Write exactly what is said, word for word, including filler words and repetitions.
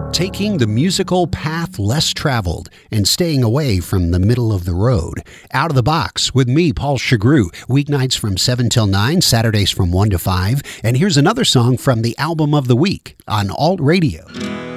Taking the musical path less traveled and staying away from the middle of the road. Out of the Box with me, Paul Chagru. Weeknights from seven till nine, Saturdays from one to five. And here's another song from the album of the week on Alt Radio.